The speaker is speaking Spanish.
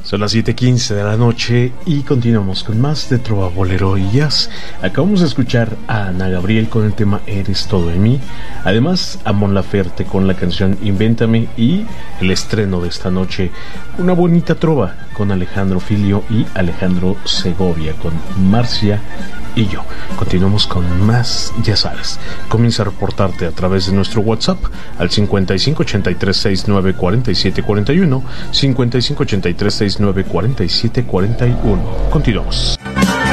Son las 7:15 de la noche y continuamos con más de Trova, Bolero y Jazz. Acabamos de escuchar a Ana Gabriel con el tema Eres todo en mí. Además, a Mon Laferte con la canción Invéntame y el estreno de esta noche, una bonita trova con Alejandro Filio y Alejandro Segovia con Marcia y yo. Continuamos con más, ya sabes. Comienza a reportarte a través de nuestro WhatsApp al 5583694741, 5583694741. Continuamos.